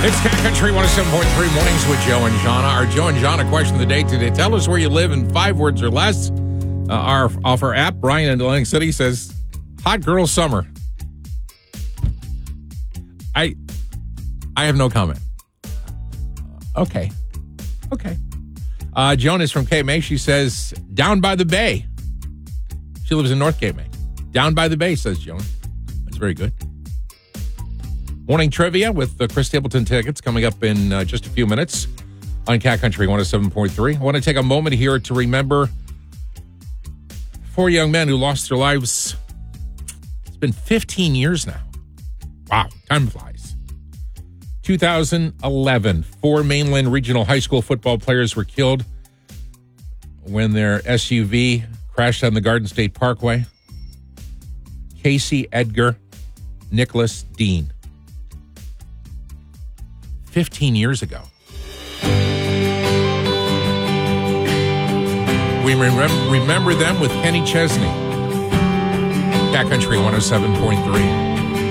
It's Cat Country 107.3 Mornings with Joe and Jana. Our Joe and Jana question of the day today. Tell us where you live in 5 words or less. Off our app, Brian in Atlantic City says, hot girl summer. I have no comment. Okay. Joan is from Cape May. She says, down by the bay. She lives in North Cape May. Down by the bay, says Joan. That's very good. Morning trivia with Chris Stapleton tickets coming up in just a few minutes on Cat Country 107.3. I want to take a moment here to remember 4 young men who lost their lives. It's been 15 years now. Wow, time flies. 2011, 4 mainland regional high school football players were killed when their SUV crashed on the Garden State Parkway. Casey Edgar, Nicholas Dean. 15 years ago. We remember them with Kenny Chesney. Cat Country 107.3.